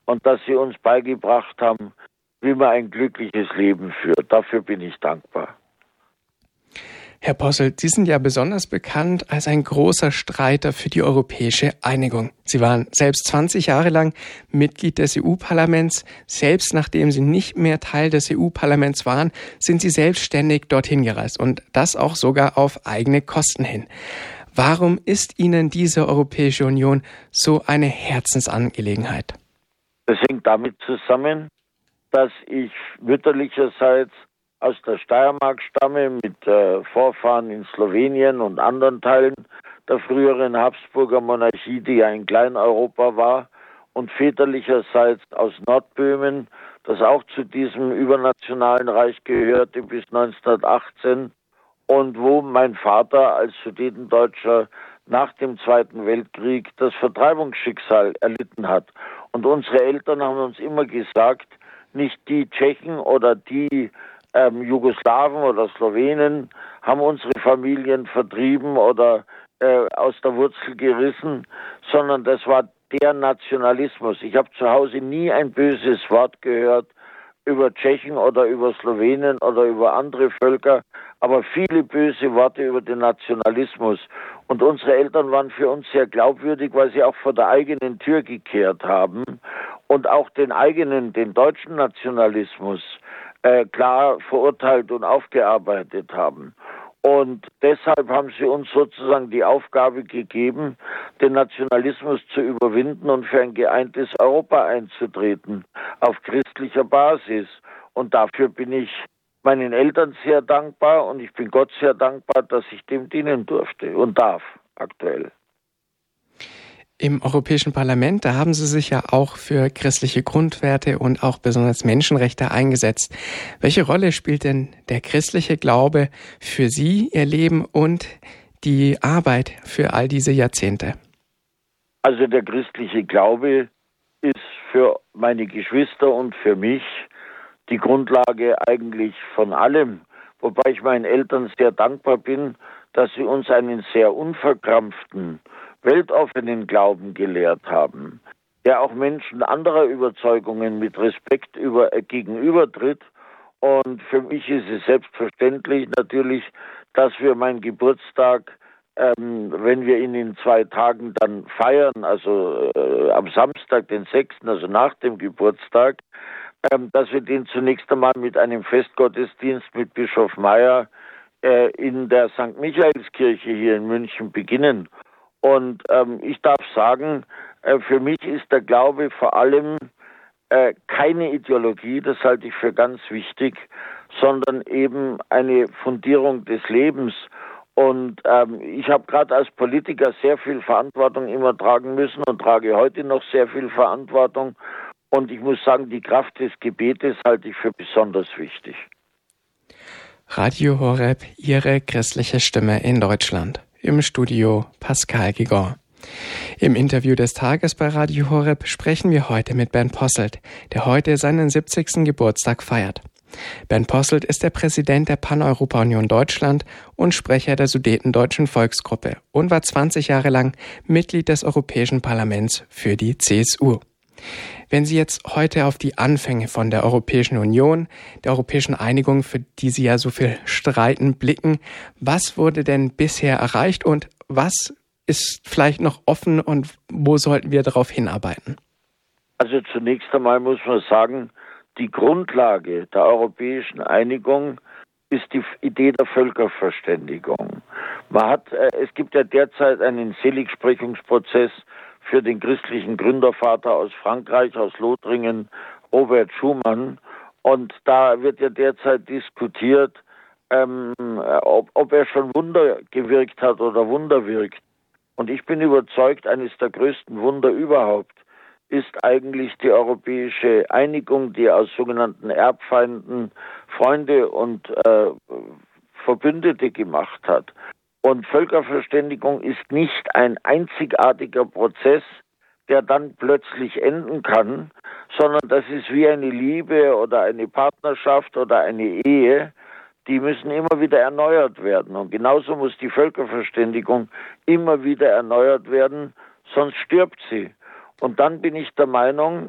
und dass sie uns beigebracht haben, wie man ein glückliches Leben führt. Dafür bin ich dankbar. Herr Posselt, Sie sind ja besonders bekannt als ein großer Streiter für die europäische Einigung. Sie waren selbst 20 Jahre lang Mitglied des EU-Parlaments. Selbst nachdem Sie nicht mehr Teil des EU-Parlaments waren, sind Sie selbstständig dorthin gereist und das auch sogar auf eigene Kosten hin. Warum ist Ihnen diese Europäische Union so eine Herzensangelegenheit? Das hängt damit zusammen, dass ich mütterlicherseits aus der Steiermark stamme, mit Vorfahren in Slowenien und anderen Teilen der früheren Habsburger Monarchie, die ja in Kleineuropa war, und väterlicherseits aus Nordböhmen, das auch zu diesem übernationalen Reich gehörte bis 1918, und wo mein Vater als Sudetendeutscher nach dem Zweiten Weltkrieg das Vertreibungsschicksal erlitten hat. Und unsere Eltern haben uns immer gesagt, nicht die Tschechen oder die Jugoslawen oder Slowenen haben unsere Familien vertrieben oder aus der Wurzel gerissen, sondern das war der Nationalismus. Ich habe zu Hause nie ein böses Wort gehört über Tschechen oder über Slowenen oder über andere Völker, aber viele böse Worte über den Nationalismus. Und unsere Eltern waren für uns sehr glaubwürdig, weil sie auch vor der eigenen Tür gekehrt haben und auch den deutschen Nationalismus klar verurteilt und aufgearbeitet haben. Und deshalb haben sie uns sozusagen die Aufgabe gegeben, den Nationalismus zu überwinden und für ein geeintes Europa einzutreten, auf christlicher Basis. Und dafür bin ich meinen Eltern sehr dankbar und ich bin Gott sehr dankbar, dass ich dem dienen durfte und darf aktuell. Im Europäischen Parlament, da haben Sie sich ja auch für christliche Grundwerte und auch besonders Menschenrechte eingesetzt. Welche Rolle spielt denn der christliche Glaube für Sie, Ihr Leben und die Arbeit für all diese Jahrzehnte? Also der christliche Glaube ist für meine Geschwister und für mich die Grundlage eigentlich von allem. Wobei ich meinen Eltern sehr dankbar bin, dass sie uns einen sehr unverkrampften, weltoffenen Glauben gelehrt haben, der auch Menschen anderer Überzeugungen mit Respekt gegenübertritt. Und für mich ist es selbstverständlich natürlich, dass wir meinen Geburtstag, wenn wir ihn in 2 Tagen dann feiern, also am Samstag, den 6., also nach dem Geburtstag, dass wir den zunächst einmal mit einem Festgottesdienst mit Bischof Meyer in der St. Michaelskirche hier in München beginnen. Und ich darf sagen, für mich ist der Glaube vor allem keine Ideologie, das halte ich für ganz wichtig, sondern eben eine Fundierung des Lebens. Und ich habe gerade als Politiker sehr viel Verantwortung immer tragen müssen und trage heute noch sehr viel Verantwortung. Und ich muss sagen, die Kraft des Gebetes halte ich für besonders wichtig. Radio Horeb, Ihre christliche Stimme in Deutschland. Im Studio Pascal Gigon. Im Interview des Tages bei Radio Horeb sprechen wir heute mit Bernd Posselt, der heute seinen 70. Geburtstag feiert. Bernd Posselt ist der Präsident der Pan-Europa-Union Deutschland und Sprecher der Sudetendeutschen Volksgruppe und war 20 Jahre lang Mitglied des Europäischen Parlaments für die CSU. Wenn Sie jetzt heute auf die Anfänge von der Europäischen Union, der europäischen Einigung, für die Sie ja so viel streiten, blicken, was wurde denn bisher erreicht und was ist vielleicht noch offen und wo sollten wir darauf hinarbeiten? Also zunächst einmal muss man sagen, die Grundlage der europäischen Einigung ist die Idee der Völkerverständigung. Es gibt ja derzeit einen Seligsprechungsprozess für den christlichen Gründervater aus Frankreich, aus Lothringen, Robert Schumann. Und da wird ja derzeit diskutiert, ob er schon Wunder gewirkt hat oder Wunder wirkt. Und ich bin überzeugt, eines der größten Wunder überhaupt ist eigentlich die europäische Einigung, die aus sogenannten Erbfeinden Freunde und Verbündete gemacht hat. Und Völkerverständigung ist nicht ein einzigartiger Prozess, der dann plötzlich enden kann, sondern das ist wie eine Liebe oder eine Partnerschaft oder eine Ehe, die müssen immer wieder erneuert werden. Und genauso muss die Völkerverständigung immer wieder erneuert werden, sonst stirbt sie. Und dann bin ich der Meinung,